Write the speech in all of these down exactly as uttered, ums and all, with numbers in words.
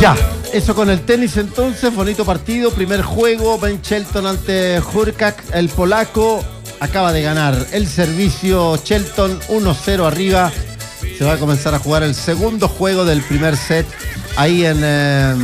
Ya, eso con el tenis entonces, bonito partido, primer juego, Ben Shelton ante Hurkacz, el polaco acaba de ganar el servicio, Shelton uno cero arriba, se va a comenzar a jugar el segundo juego del primer set ahí en, eh,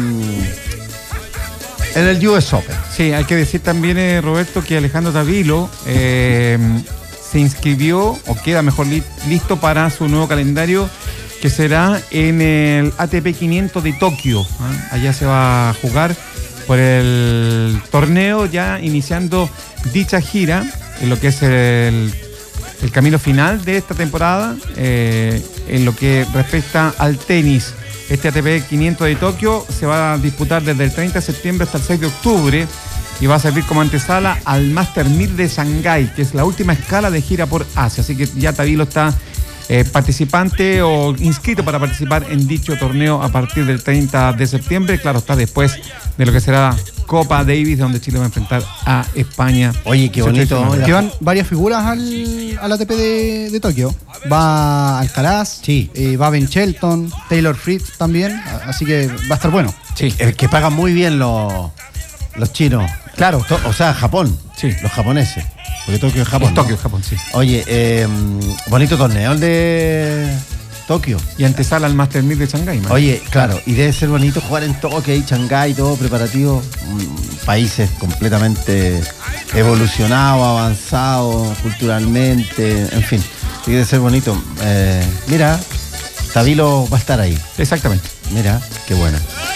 en el U S Open. Sí, hay que decir también, eh, Roberto, que Alejandro Tavilo eh, se inscribió, o queda mejor li- listo para su nuevo calendario, que será en el A T P quinientos de Tokio. ¿eh? Allá se va a jugar por el torneo, ya iniciando dicha gira, en lo que es el, el camino final de esta temporada, eh, en lo que respecta al tenis. Este A T P quinientos de Tokio se va a disputar desde el treinta de septiembre hasta el seis de octubre y va a servir como antesala al Master mil de Shanghái, que es la última escala de gira por Asia. Así que ya Tavilo está eh, participante o inscrito para participar en dicho torneo a partir del treinta de septiembre. Claro, está después de lo que será Copa Davis, donde Chile va a enfrentar a España. Oye, qué bonito. Que van varias figuras al, al A T P de, de Tokio. Va Alcaraz, sí. eh, va Ben Shelton, Taylor Fritz también, así que va a estar bueno. Sí. El que pagan muy bien los, los chinos. Claro. To- o sea, Japón. Sí. Los japoneses. Porque Tokio es Japón. Es Tokio, ¿no? Japón, sí. Oye, eh, bonito torneo el de Tokio. Y antesala al Master mil de Shanghái. man. Oye, claro, y debe ser bonito jugar en Tokio y Shanghái, todo preparativo. Mm, países completamente evolucionados, avanzados culturalmente, en fin. Sí, debe ser bonito. Eh, mira, Tavilo va a estar ahí. Exactamente. Mira, qué bueno.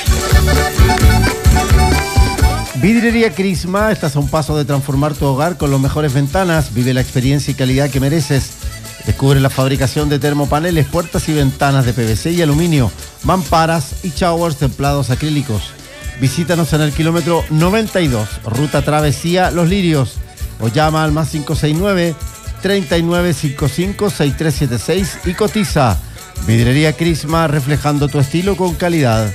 Vidriería Crisma, estás a un paso de transformar tu hogar con las mejores ventanas. Vive la experiencia y calidad que mereces. Descubre la fabricación de termopaneles, puertas y ventanas de P V C y aluminio, mamparas y showers templados acrílicos. Visítanos en el kilómetro noventa y dos, ruta Travesía Los Lirios, o llama al más cinco seis nueve, treinta y nueve cincuenta y cinco, sesenta y tres setenta y seis y cotiza. Vidriería Crisma, reflejando tu estilo con calidad.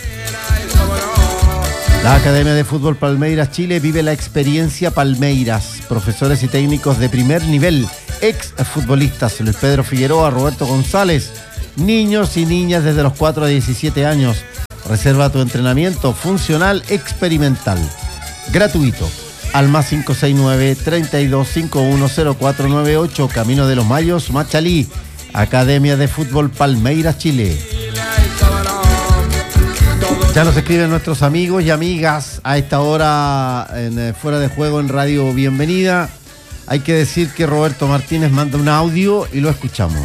La Academia de Fútbol Palmeiras Chile vive la experiencia Palmeiras. Profesores y técnicos de primer nivel, ex futbolistas Luis Pedro Figueroa, Roberto González, niños y niñas desde los cuatro a diecisiete años. Reserva tu entrenamiento funcional experimental, gratuito, al más cinco seis nueve, treinta y dos cincuenta y uno cero cuatro nueve ocho, Camino de los Mayos, Machalí. Academia de Fútbol Palmeiras Chile. Ya nos escriben nuestros amigos y amigas a esta hora en eh, Fuera de Juego en Radio Bienvenida. Hay que decir que Roberto Martínez manda un audio y lo escuchamos.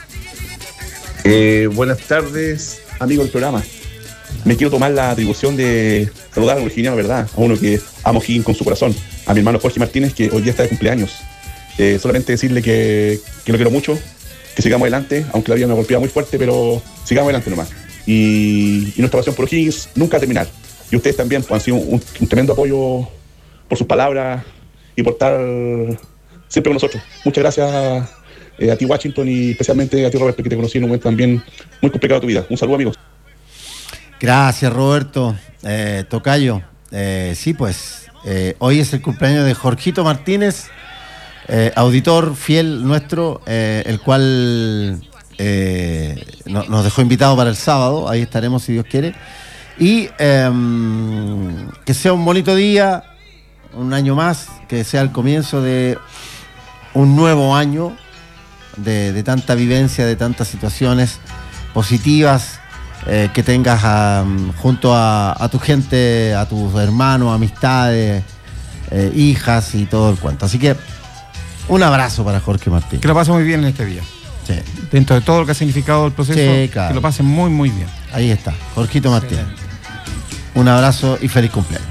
Eh, buenas tardes, amigos del programa. Me quiero tomar la atribución de saludar a un virginiano, ¿verdad? A uno que amo Higgins con su corazón. A mi hermano Jorge Martínez, que hoy día está de cumpleaños. Eh, solamente decirle que, que lo quiero mucho, que sigamos adelante, aunque la vida me golpea muy fuerte, pero sigamos adelante nomás. Y, y nuestra pasión por Higgins nunca va a terminar. Y ustedes también pues, han sido un, un tremendo apoyo por sus palabras y por estar siempre con nosotros. Muchas gracias eh, a ti, Washington, y especialmente a ti, Roberto, que te conocí en un momento también muy complicado de tu vida. Un saludo, amigos. Gracias, Roberto. Eh, Tocayo. Eh, sí, pues, eh, hoy es el cumpleaños de Jorgito Martínez, eh, auditor fiel nuestro, eh, el cual... Eh, no, nos dejó invitado para el sábado, ahí estaremos si Dios quiere, y eh, que sea un bonito día, un año más, que sea el comienzo de un nuevo año de, de tanta vivencia, de tantas situaciones positivas, eh, que tengas a, junto a, a tu gente, a tus hermanos, amistades, eh, hijas y todo el cuento. Así que un abrazo para Jorge Martín. Que lo pase muy bien en este día. Sí. Dentro de todo lo que ha significado el proceso, Sí, claro. que lo pasen muy, muy bien. Ahí está, Jorgito Martínez. Un abrazo y feliz cumpleaños.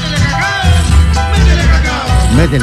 Métele.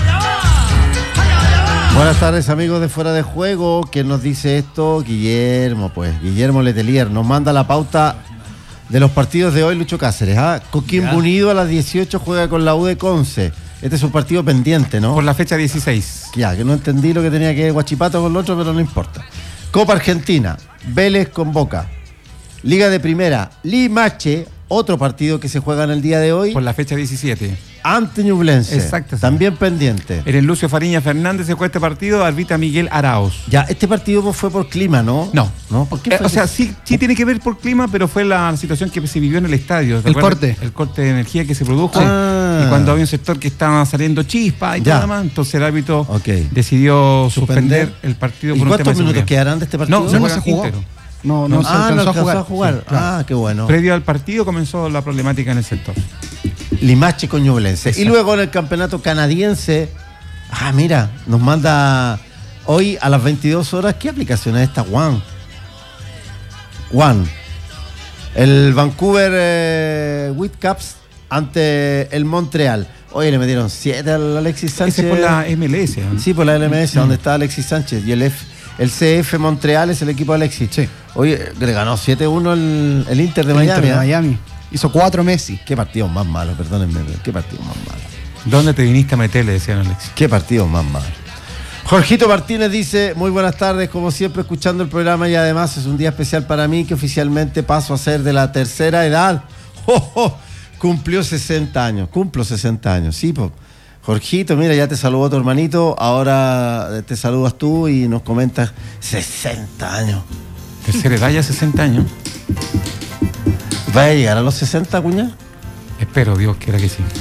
Buenas tardes, amigos de Fuera de Juego. ¿Quién nos dice esto? Guillermo, pues. Guillermo Letelier nos manda la pauta de los partidos de hoy, Lucho Cáceres. ¿ah? Coquimbo Unido a las dieciocho juega con la U de Conce. Este es un partido pendiente, ¿no? Por la fecha dieciséis. Ya, que no entendí lo que tenía que ver Huachipato con lo otro, pero no importa. Copa Argentina, Vélez con Boca. Liga de Primera, Limache otro partido que se juega en el día de hoy Por la fecha diecisiete. ante Ñublense. Exacto, sí. También pendiente. En el Lucio Fariña Fernández se juega este partido, arbitra Miguel Arauz. Ya, este partido fue por clima, ¿no? No. ¿No? ¿Por qué Eh, fue o sea, eso? sí, sí tiene que ver por clima, pero fue la situación que se vivió en el estadio. ¿te El acuerdas? corte. El corte de energía que se produjo. Ah. Y cuando había un sector que estaba saliendo chispa y Ya. todo demás, entonces el árbitro Ok. decidió Suspender. suspender el partido ¿Y por un tema cuántos de minutos seguridad. quedarán de este partido? No, No, se no juega se jugó. íntegro. No, no, se ah, alcanzó, no alcanzó a jugar. Sí, claro. Ah, qué bueno. Previo al partido comenzó la problemática en el sector. Limache con Ñublense. Y Exacto. luego en el campeonato canadiense, ah, mira, nos manda hoy a las veintidós horas, ¿qué aplicación es esta? One. One. El Vancouver eh, Whitecaps ante el Montreal. Oye, le metieron siete al Alexis Sánchez. Ese es por la M L S. ¿no? Sí, por la L M S, donde está Alexis Sánchez. Y el, F, el C F Montreal es el equipo de Alexis. Sí. Oye, le ganó siete uno el, el Inter de El Miami. Inter de ¿eh? Miami. Hizo cuatro Messi. Qué partido más malo, perdónenme. Qué partido más malo. ¿Dónde te viniste a meter? Le decían a Alexis. Qué partido más malo. Jorgito Martínez dice, muy buenas tardes, como siempre escuchando el programa y además es un día especial para mí que oficialmente paso a ser de la tercera edad. ¡Oh, oh! Cumplió sesenta años, cumplo sesenta años, sí, pues. Jorgito, mira, ya te saludó tu hermanito, ahora te saludas tú y nos comentas sesenta años. Tercera edad, ya sesenta años. ¿Va a llegar a los sesenta, cuña? Espero, Dios quiera que sí.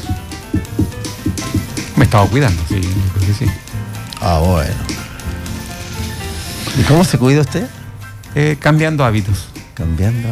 Me estaba cuidando, sí, yo creo que sí. Ah, bueno. ¿Y cómo se cuida usted? Eh, cambiando hábitos. Cambiando.